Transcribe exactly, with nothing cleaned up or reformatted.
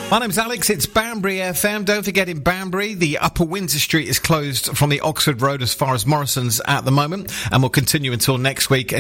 My name's Alex, it's Banbury F M. Don't forget, in Banbury, the Upper Windsor Street is closed from the Oxford Road as far as Morrison's at the moment, and will continue until next week.